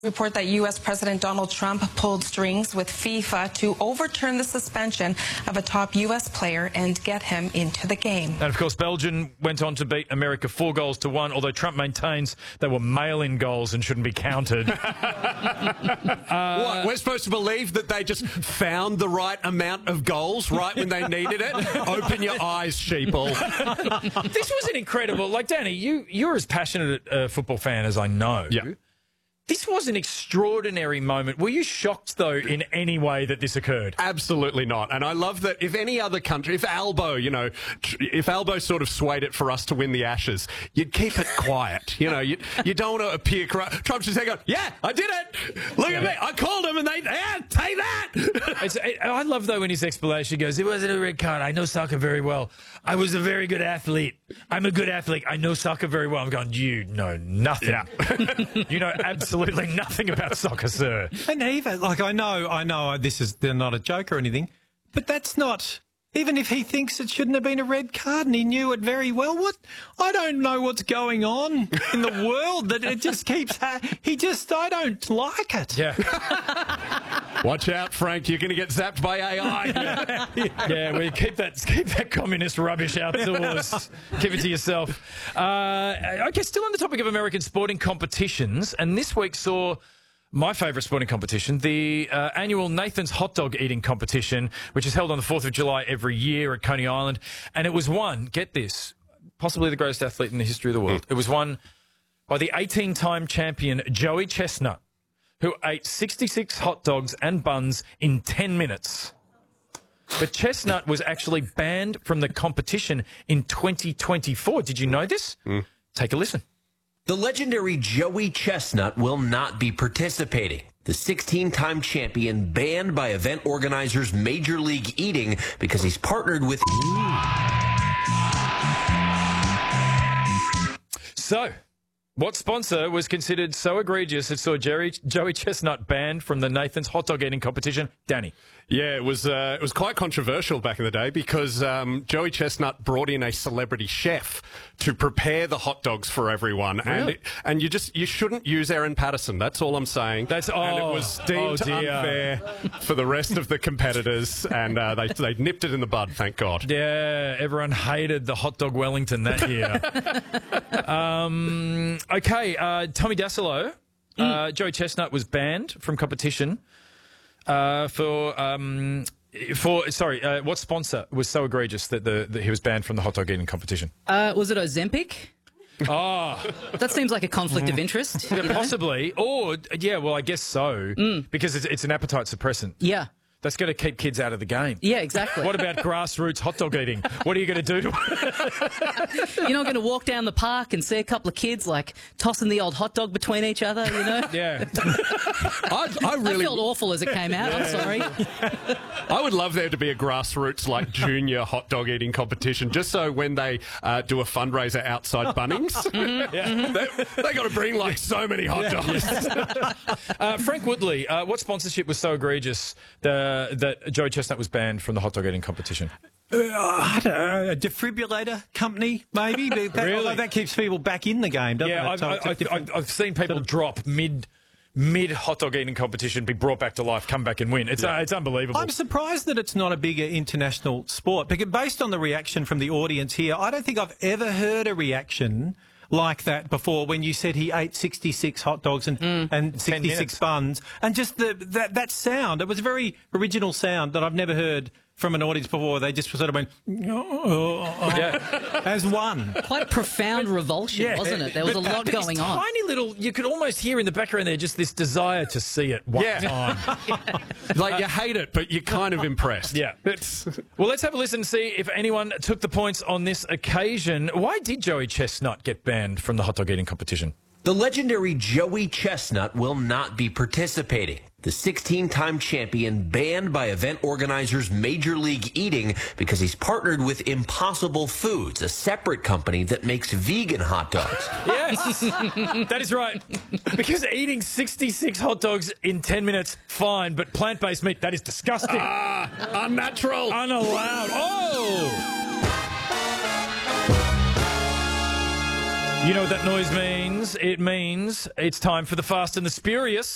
Report that U.S. President Donald Trump pulled strings with FIFA to overturn the suspension of a top U.S. player and get him into the game. And, of course, Belgium went on to beat America 4-1, although Trump maintains they were mail-in goals and shouldn't be counted. What, we're supposed to believe that they just found the right amount of goals right when they needed it? Open your eyes, sheeple. This was an incredible... Like, Danny, you're as passionate a football fan as I know. Yeah. This was an extraordinary moment. Were you shocked, though, in any way that this occurred? Absolutely not. And I love that if any other country, if Albo, if Albo sort of swayed it for us to win the Ashes, you'd keep it quiet. You don't want to appear corrupt. Trump's just going, yeah, I did it. Look at me. I called him and they, yeah, take that. I love, though, in his explanation, he goes, it wasn't a red card. I know soccer very well. I was a very good athlete. I'm a good athlete. I know soccer very well. I'm going, you know nothing. Yeah. You know absolutely nothing about soccer, sir. And even, like, I know they're not a joke or anything, but that's not, even if he thinks it shouldn't have been a red card and he knew it very well, I don't know what's going on in the world that it just keeps, I don't like it. Yeah. Watch out, Frank. You're going to get zapped by AI. Yeah, well, keep that communist rubbish outdoors. Keep it to yourself. Okay, still on the topic of American sporting competitions, and this week saw my favourite sporting competition, the annual Nathan's Hot Dog Eating Competition, which is held on the 4th of July every year at Coney Island. And it was won, get this, possibly the greatest athlete in the history of the world. It was won by the 18-time champion Joey Chestnut, who ate 66 hot dogs and buns in 10 minutes. But Chestnut was actually banned from the competition in 2024. Did you know this? Take a listen. The legendary Joey Chestnut will not be participating. The 16-time champion banned by event organizers Major League Eating because he's partnered with... So, what sponsor was considered so egregious it saw Joey Chestnut banned from the Nathan's Hot Dog Eating Competition? Danny. Yeah, it was quite controversial back in the day because Joey Chestnut brought in a celebrity chef to prepare the hot dogs for everyone. Really? And you shouldn't use Erin Patterson. That's all I'm saying. And it was deemed unfair for the rest of the competitors, and they nipped it in the bud, thank God. Yeah, everyone hated the hot dog Wellington that year. Okay, Tommy Dassolo, Joey Chestnut was banned from competition what sponsor was so egregious that he was banned from the hot dog eating competition? Was it Ozempic? Oh. That seems like a conflict of interest. Yeah, possibly. Or, yeah, well, I guess so, because it's an appetite suppressant. Yeah. That's going to keep kids out of the game. Yeah, exactly. What about grassroots hot dog eating? What are you going to do? You're not going to walk down the park and see a couple of kids, like, tossing the old hot dog between each other, you know? Yeah. I felt awful as it came out. I'm sorry. I would love there to be a grassroots, like, junior hot dog eating competition, just so when they do a fundraiser outside Bunnings, they got to bring, like, so many hot dogs. Frank Woodley, what sponsorship was so egregious that Joey Chestnut was banned from the hot dog eating competition? I don't know, a defibrillator company, maybe. Really? That keeps people back in the game, doesn't it? Yeah, I've seen people drop mid hot dog eating competition, be brought back to life, come back and win. It's unbelievable. I'm surprised that it's not a bigger international sport, because based on the reaction from the audience here, I don't think I've ever heard a reaction like that before when you said he ate 66 hot dogs and 66 buns. And just that sound, it was a very original sound that I've never heard from an audience before. They just sort of went, as one. Quite profound revulsion, wasn't it? There was a lot going on. Tiny little, you could almost hear in the background there just this desire to see it one time. Like, you hate it, but you're kind of impressed. Yeah. Well, let's have a listen and see if anyone took the points on this occasion. Why did Joey Chestnut get banned from the hot dog eating competition? The legendary Joey Chestnut will not be participating. The 16-time champion banned by event organizers Major League Eating because he's partnered with Impossible Foods, a separate company that makes vegan hot dogs. Yes, that is right. Because eating 66 hot dogs in 10 minutes, fine, but plant-based meat, that is disgusting. Unnatural. Unallowed. Oh! You know what that noise means? It means it's time for the Fast and the Spurious.